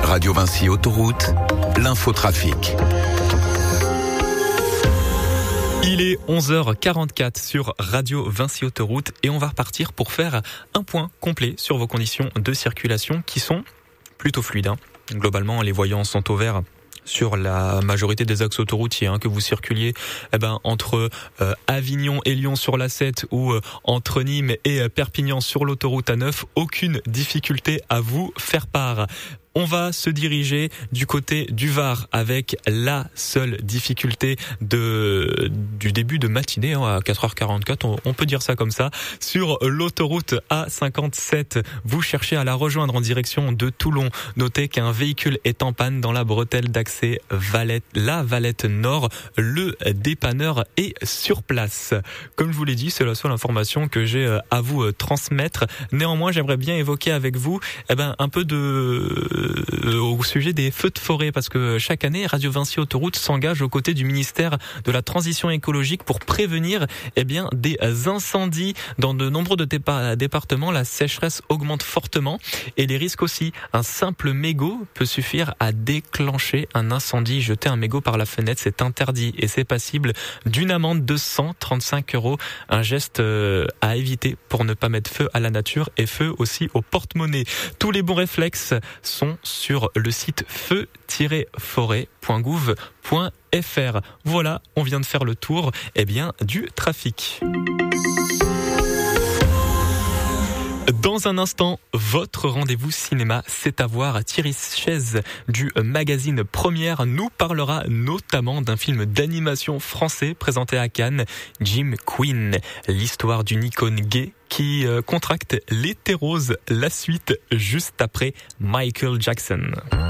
Radio Vinci Autoroute, l'infotrafic. Il est 11h44 sur Radio Vinci Autoroute et on va repartir pour faire un point complet sur vos conditions de circulation qui sont plutôt fluides. Globalement, les voyants sont au vert sur la majorité des axes autoroutiers, que vous circuliez entre Avignon et Lyon sur l'A7 ou entre Nîmes et Perpignan sur l'autoroute A9, aucune difficulté à vous faire part. On va se diriger du côté du Var avec la seule difficulté du début de matinée à 4h44, on peut dire ça comme ça. Sur l'autoroute A57, vous cherchez à la rejoindre en direction de Toulon. Notez qu'un véhicule est en panne dans la bretelle d'accès la Valette Nord. Le dépanneur est sur place. Comme je vous l'ai dit, c'est la seule information que j'ai à vous transmettre. Néanmoins, j'aimerais bien évoquer avec vous un peu au sujet des feux de forêt, parce que chaque année, Radio Vinci Autoroute s'engage aux côtés du ministère de la Transition écologique pour prévenir des incendies dans de nombreux départements. La sécheresse augmente fortement et les risques aussi. Un simple mégot peut suffire à déclencher un incendie. Jeter un mégot par la fenêtre, c'est interdit et c'est passible d'une amende de 135 €. Un geste à éviter pour ne pas mettre feu à la nature et feu aussi au porte-monnaie. Tous les bons réflexes sont sur le site feu-forêt.gouv.fr. Voilà, on vient de faire le tour du trafic. Dans un instant, votre rendez-vous cinéma, c'est à voir. Thierry Chaise du magazine Première nous parlera notamment d'un film d'animation français présenté à Cannes, Jim Queen, l'histoire d'une icône gay qui contracte l'hétérose. La suite juste après Michael Jackson.